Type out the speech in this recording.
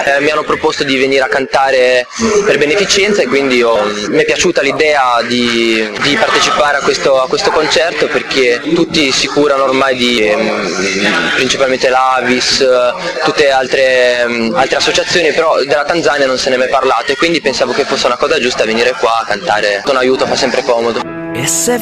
mi hanno proposto di venire a cantare per beneficenza e quindi mi è piaciuta l'idea di partecipare a questo concerto, perché tutti si curano ormai principalmente l'Avis, tutte altre associazioni, però della Tanzania non se ne è mai parlato e quindi pensavo che fosse una cosa giusta venire qua a cantare. Un aiuto fa sempre comodo.